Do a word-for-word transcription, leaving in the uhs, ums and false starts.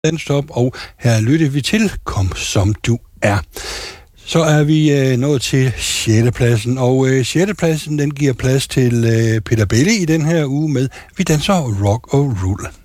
Danstop, og her lytter vi til Kom som du er. Så er vi øh, nået til sjette pladsen, og øh, sjette pladsen den giver plads til øh, Peter Belli i den her uge med Vi danser rock og roll.